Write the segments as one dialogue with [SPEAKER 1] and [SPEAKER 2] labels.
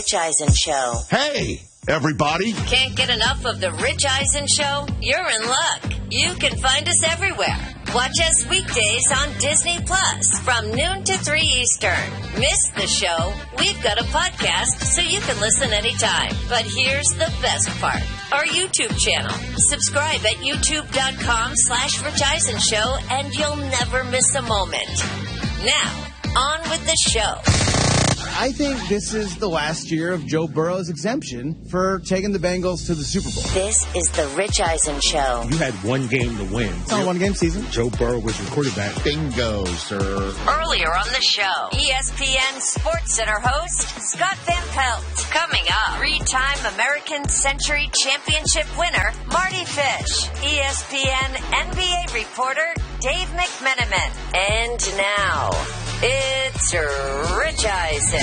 [SPEAKER 1] Rich Eisen Show.
[SPEAKER 2] Hey, everybody.
[SPEAKER 1] Can't get enough of the Rich Eisen Show? You're in luck. You can find us everywhere. Watch us weekdays on Disney Plus from noon to 3 Eastern. Miss the show? We've got a podcast so you can listen anytime. But here's the best part. Our YouTube channel. Subscribe at youtube.com/Rich Eisen Show and you'll never miss a moment. Now, on with the show.
[SPEAKER 3] I think this is the last year of Joe Burrow's exemption for taking the Bengals to the Super Bowl.
[SPEAKER 1] This is the Rich Eisen Show.
[SPEAKER 4] You had one game to win.
[SPEAKER 3] It's not a one-game season.
[SPEAKER 4] Joe Burrow was your quarterback.
[SPEAKER 2] Bingo, sir.
[SPEAKER 1] Earlier on the show, ESPN Sports Center host Scott Van Pelt. Coming up, three-time American Century Championship winner Marty Fish. ESPN NBA reporter Dave McMenamin. And now, it's Rich Eisen.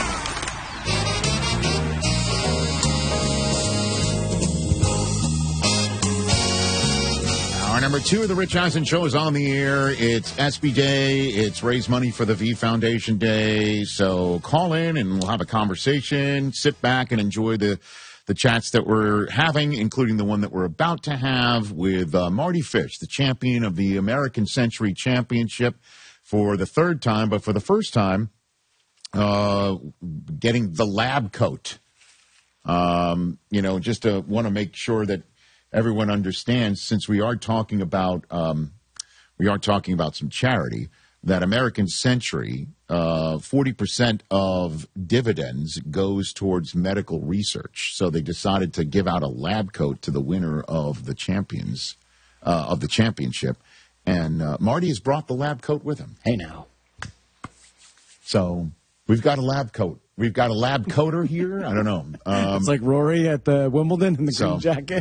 [SPEAKER 2] Hour number 2 of the Rich Eisen Show is on the air. It's SB Day. It's Raise Money for the V Foundation Day. So call in and we'll have a conversation. Sit back and enjoy the chats that we're having, including the one that we're about to have with Marty Fish, the champion of the American Century Championship for the third time, but for the first time, getting the lab coat. Just to want to make sure that everyone understands, since we are talking about some charity, that American Century, 40% of dividends goes towards medical research. So they decided to give out a lab coat to the winner of the championship. And Marty has brought the lab coat with him.
[SPEAKER 3] Hey, now.
[SPEAKER 2] So we've got a lab coat. We've got a lab coater here. I don't know.
[SPEAKER 3] It's like Rory at the Wimbledon in the green jacket.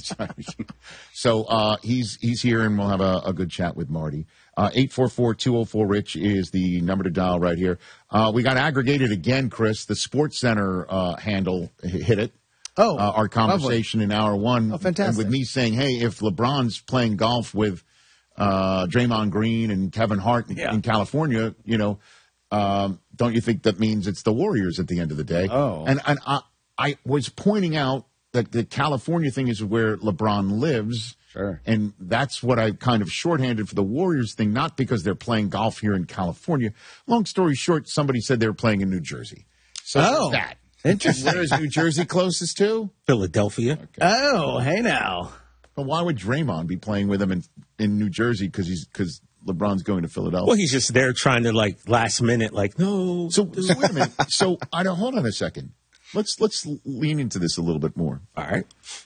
[SPEAKER 2] So he's here, and we'll have a good chat with Marty. 844-204-RICH is the number to dial right here. We got aggregated again, Chris. The Sports Center handle hit it.
[SPEAKER 3] Oh,
[SPEAKER 2] our conversation in hour one.
[SPEAKER 3] Oh, fantastic.
[SPEAKER 2] And with me saying, hey, if LeBron's playing golf with Draymond Green and Kevin Hart in California, don't you think that means it's the Warriors at the end of the day?
[SPEAKER 3] Oh.
[SPEAKER 2] And I was pointing out that the California thing is where LeBron lives.
[SPEAKER 3] Sure.
[SPEAKER 2] And that's what I kind of shorthanded for the Warriors thing, not because they're playing golf here in California. Long story short, somebody said they were playing in New Jersey. So there's that.
[SPEAKER 3] Interesting.
[SPEAKER 2] Where is New Jersey closest to?
[SPEAKER 4] Philadelphia.
[SPEAKER 2] Okay.
[SPEAKER 3] Oh, hey now.
[SPEAKER 2] But why would Draymond be playing with him in New Jersey? Because LeBron's going to Philadelphia.
[SPEAKER 4] Well, he's just there trying to last minute, no.
[SPEAKER 2] So wait a minute. So hold on a second. Let's lean into this a little bit more.
[SPEAKER 4] All right.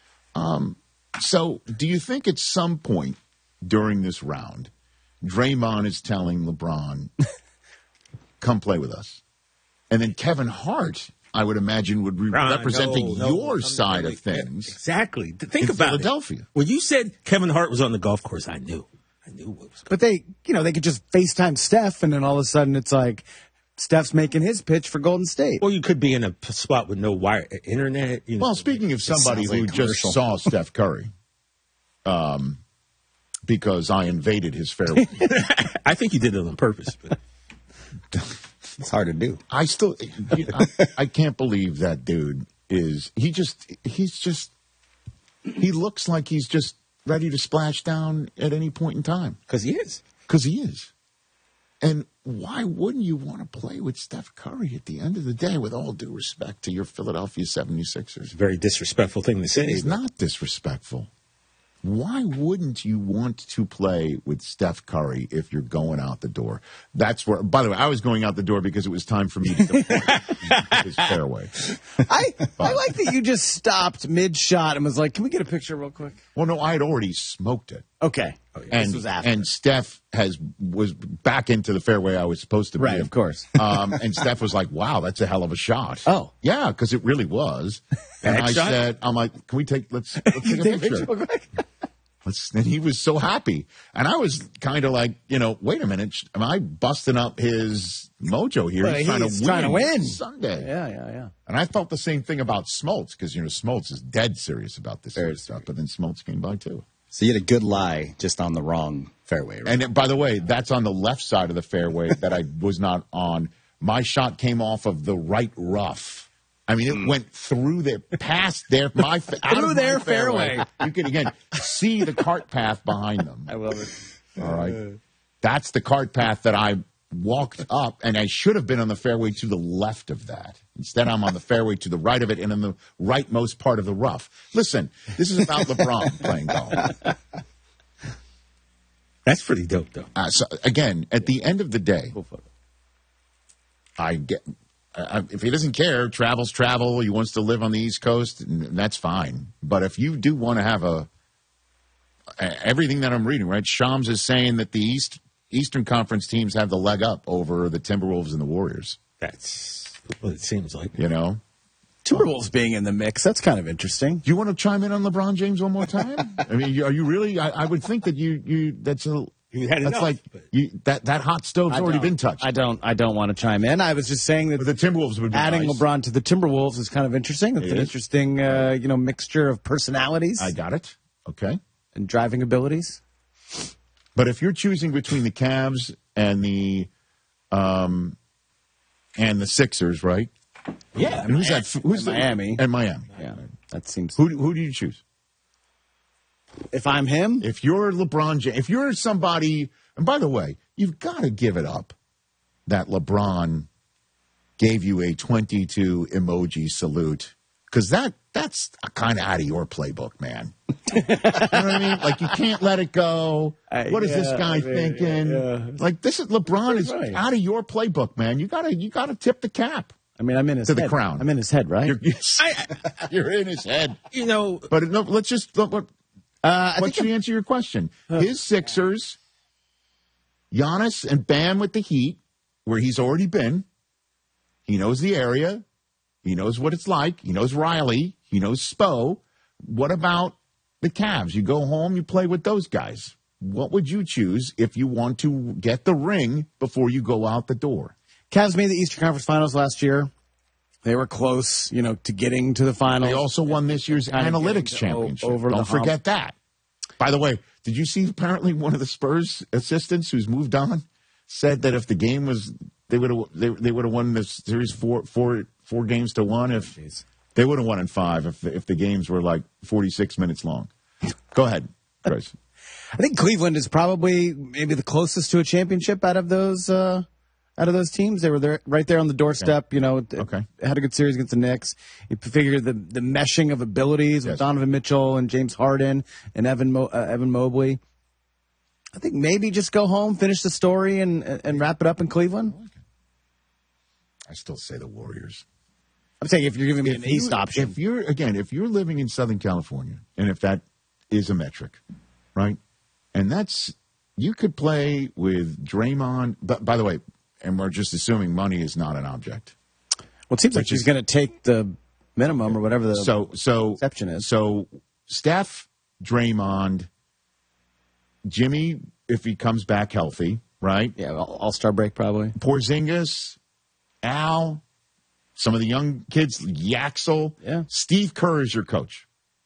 [SPEAKER 2] So do you think at some point during this round, Draymond is telling LeBron, come play with us? And then Kevin Hart, I would imagine, would be representing your side of things.
[SPEAKER 4] Exactly. Think about
[SPEAKER 2] Philadelphia.
[SPEAKER 4] It. When you said Kevin Hart was on the golf course, I knew what was
[SPEAKER 3] But they could just FaceTime Steph, and then all of a sudden it's like Steph's making his pitch for Golden State.
[SPEAKER 4] Or you could be in a spot with no wire internet.
[SPEAKER 2] Well, speaking of somebody who just saw Steph Curry, because I invaded his fairway.
[SPEAKER 4] I think you did it on purpose. But
[SPEAKER 5] it's hard to do.
[SPEAKER 2] I still, I can't believe that dude is. He looks like he's just ready to splash down at any point in time.
[SPEAKER 4] Because he is.
[SPEAKER 2] And why wouldn't you want to play with Steph Curry at the end of the day, with all due respect to your Philadelphia 76ers?
[SPEAKER 4] It's a very disrespectful thing to say.
[SPEAKER 2] It's not disrespectful. Why wouldn't you want to play with Steph Curry if you're going out the door? That's where, by the way, I was going out the door because it was time for me to deploy his fairway.
[SPEAKER 3] I like that you just stopped mid-shot and was like, can we get a picture real quick?
[SPEAKER 2] Well, no, I had already smoked it.
[SPEAKER 3] Okay.
[SPEAKER 2] Oh, yeah. This was after. And Steph was back into the fairway I was supposed to be.
[SPEAKER 3] Right,
[SPEAKER 2] in.
[SPEAKER 3] of course.
[SPEAKER 2] And Steph was like, wow, that's a hell of a shot.
[SPEAKER 3] Oh.
[SPEAKER 2] Yeah, because it really was. And I said, I'm like, can we let's take a picture real quick? And he was so happy. And I was kind of like, wait a minute. Am I busting up his mojo here?
[SPEAKER 3] Well, he's trying to win
[SPEAKER 2] Sunday.
[SPEAKER 3] Yeah.
[SPEAKER 2] And I felt the same thing about Smoltz, because, Smoltz is dead serious about this sort of stuff. But then Smoltz came by, too.
[SPEAKER 5] So you had a good lie just on the wrong fairway. Right?
[SPEAKER 2] And by the way, that's on the left side of the fairway that I was not on. My shot came off of the right rough. I mean, it went through their, past their, through
[SPEAKER 3] their fairway.
[SPEAKER 2] You can, again, see the cart path behind them.
[SPEAKER 3] I love it.
[SPEAKER 2] All right. That's the cart path that I walked up, and I should have been on the fairway to the left of that. Instead, I'm on the fairway to the right of it and in the rightmost part of the rough. Listen, this is about LeBron playing golf.
[SPEAKER 4] That's pretty dope, though.
[SPEAKER 2] So again, at the end of the day, I get if he doesn't care, travel's travel. He wants to live on the East Coast, and that's fine. But if you do want to have everything that I'm reading, right? Shams is saying that the Eastern Conference teams have the leg up over the Timberwolves and the Warriors.
[SPEAKER 4] That's what it seems like.
[SPEAKER 2] You know?
[SPEAKER 3] Timberwolves being in the mix, that's kind of interesting.
[SPEAKER 2] Do you want to chime in on LeBron James one more time? I mean, are you really? I would think that that's
[SPEAKER 4] enough,
[SPEAKER 2] like that hot stove's already been touched.
[SPEAKER 3] I don't want to chime in. I was just saying that
[SPEAKER 2] the Timberwolves would be
[SPEAKER 3] adding
[SPEAKER 2] nice.
[SPEAKER 3] LeBron to the Timberwolves is kind of interesting. It's an interesting, mixture of personalities.
[SPEAKER 2] I got it. Okay.
[SPEAKER 3] And driving abilities.
[SPEAKER 2] But if you're choosing between the Cavs and the Sixers, right?
[SPEAKER 3] Yeah.
[SPEAKER 2] And who's that? Who's
[SPEAKER 3] Miami?
[SPEAKER 2] And Miami.
[SPEAKER 3] Yeah. That seems.
[SPEAKER 2] Who do you choose?
[SPEAKER 3] If I'm him?
[SPEAKER 2] If you're LeBron James, if you're somebody, and by the way, you've got to give it up that LeBron gave you a 22 emoji salute, because that's kind of out of your playbook, man. You know what I mean? Like, you can't let it go. What is this guy thinking?
[SPEAKER 3] Yeah.
[SPEAKER 2] Like, this is LeBron is out of your playbook, man. You gotta tip the cap.
[SPEAKER 3] I mean, I'm in his
[SPEAKER 2] to
[SPEAKER 3] head.
[SPEAKER 2] The crown.
[SPEAKER 3] I'm in his head, right?
[SPEAKER 2] You're in his head.
[SPEAKER 4] You know,
[SPEAKER 2] but no, let's just. What's the answer to your question? His Sixers, Giannis and Bam with the Heat, where he's already been. He knows the area. He knows what it's like. He knows Riley. He knows Spo. What about the Cavs? You go home, you play with those guys. What would you choose if you want to get the ring before you go out the door?
[SPEAKER 3] Cavs made the Eastern Conference Finals last year. They were close, to getting to the finals.
[SPEAKER 2] They also won this year's analytics championship. Don't forget that. By the way, did you see apparently one of the Spurs assistants who's moved on said that if the game was they would have won this series four games to one if they would have won in 5 if the games were like 46 minutes long. Go ahead, Chris.
[SPEAKER 3] I think Cleveland is probably maybe the closest to a championship out of those teams. They were right there on the doorstep.
[SPEAKER 2] Okay.
[SPEAKER 3] Had a good series against the Knicks. You figure the meshing of abilities with Donovan Mitchell and James Harden and Evan Mobley. I think maybe just go home, finish the story, and wrap it up in Cleveland.
[SPEAKER 2] I still say the Warriors.
[SPEAKER 3] I'm saying if you're giving me an East option.
[SPEAKER 2] If you're living in Southern California, and if that is a metric, right? And you could play with Draymond. But by the way, and we're just assuming money is not an object.
[SPEAKER 3] Well, it seems like she's going to take the minimum or whatever the exception is.
[SPEAKER 2] So Steph, Draymond, Jimmy, if he comes back healthy, right?
[SPEAKER 3] Yeah, All-Star break probably.
[SPEAKER 2] Porzingis, Al, some of the young kids, Yaxel.
[SPEAKER 3] Yeah.
[SPEAKER 2] Steve Kerr is your coach.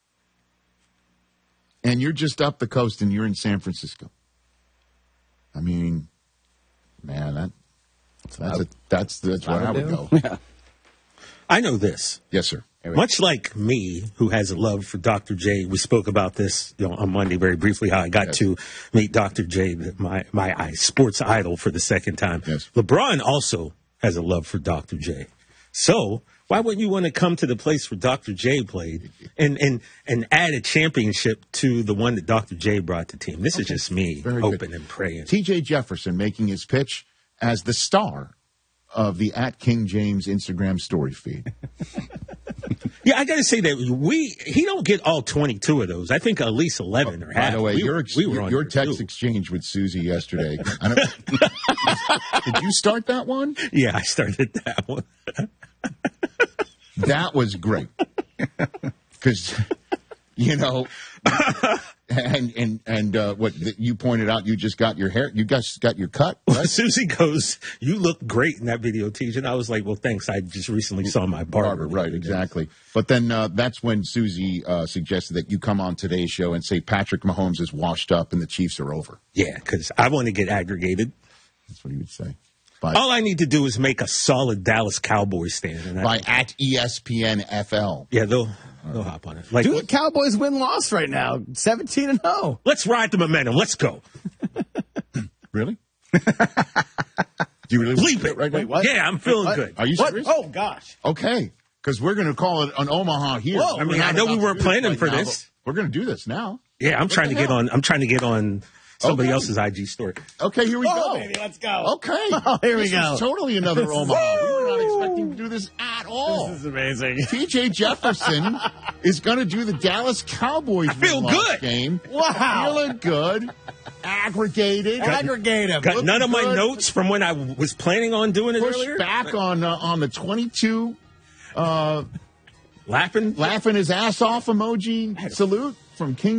[SPEAKER 2] And you're just up the coast and you're in San Francisco. I mean, man, that's where I would go.
[SPEAKER 3] Yeah.
[SPEAKER 4] I know this.
[SPEAKER 2] Yes, sir.
[SPEAKER 4] Much like me, who has a love for Dr. J, we spoke about this on Monday very briefly, how I got to meet Dr. J, my sports idol, for the second time.
[SPEAKER 2] Yes.
[SPEAKER 4] LeBron also has a love for Dr. J. So why wouldn't you want to come to the place where Dr. J played and add a championship to the one that Dr. J brought to the team? This is just me hoping and praying.
[SPEAKER 2] T.J. Jefferson making his pitch as the star of the @King James Instagram story feed.
[SPEAKER 4] Yeah, I got to say that he don't get all 22 of those. I think at least 11 or half.
[SPEAKER 2] By the way, your text exchange with Susie yesterday. Did you start that one?
[SPEAKER 4] Yeah, I started that one.
[SPEAKER 2] That was great. Because, and what you pointed out, you just got your hair, you guys got your cut. Right?
[SPEAKER 4] Well, Susie goes, "You look great in that video, TJ." And I was like, "Well, thanks. I just recently saw my barber."
[SPEAKER 2] Right, exactly. But then that's when Susie suggested that you come on today's show and say Patrick Mahomes is washed up and the Chiefs are over.
[SPEAKER 4] Yeah, because I want to get aggregated.
[SPEAKER 2] That's what he would say.
[SPEAKER 4] All I need to do is make a solid Dallas Cowboys stand. And
[SPEAKER 2] at ESPN FL.
[SPEAKER 4] Yeah, they'll hop on it.
[SPEAKER 3] Like, dude, the Cowboys win-loss right now, 17-0.
[SPEAKER 4] Let's ride the momentum. Let's go.
[SPEAKER 2] Really? Do you really
[SPEAKER 4] bleep it
[SPEAKER 2] right now?
[SPEAKER 3] Wait, what?
[SPEAKER 4] Yeah, I'm feeling good.
[SPEAKER 2] Are you serious?
[SPEAKER 3] Oh, gosh.
[SPEAKER 2] Okay, because we're going to call it an Omaha here.
[SPEAKER 3] Whoa.
[SPEAKER 4] I mean, I know we weren't planning for this.
[SPEAKER 2] We're going to do this now.
[SPEAKER 4] Yeah, I'm trying to get on somebody else's IG story.
[SPEAKER 2] Okay, here we go.
[SPEAKER 3] Baby, let's go.
[SPEAKER 2] Okay.
[SPEAKER 3] Oh, here we go.
[SPEAKER 2] This is totally another Omaha. We were not expecting to do this at all.
[SPEAKER 3] This is amazing.
[SPEAKER 2] TJ Jefferson is going to do the Dallas Cowboys game.
[SPEAKER 3] Wow.
[SPEAKER 2] Feeling good. Aggregate them.
[SPEAKER 4] Got none of my notes from when I was planning on doing it earlier.
[SPEAKER 2] Back on the 22.
[SPEAKER 4] Laughing
[SPEAKER 2] his ass off emoji salute from King